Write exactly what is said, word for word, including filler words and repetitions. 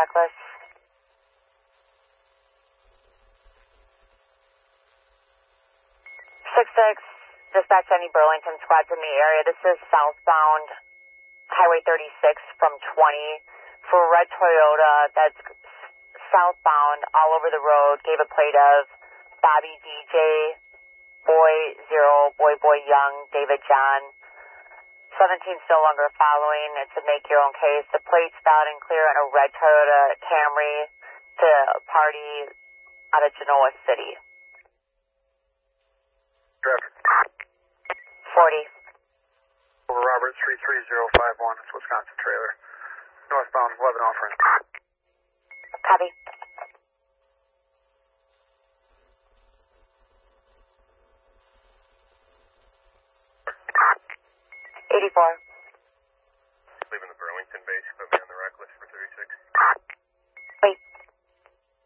checklist. six six, dispatch any Burlington squads in the area. This is southbound Highway thirty-six from twenty. For a red Toyota that's southbound all over the road, gave a plate of Bobby D J, Boy Zero, Boy Boy Young, David John. seventeen still longer following. It's a make your own case. The plate's valid and clear on a red Toyota Camry to a party out of Genoa City. Traffic. forty. Over Robert, three three zero five one, it's Wisconsin trailer. Northbound eleven offering. Copy. eighty-four. Leaving the Burlington base,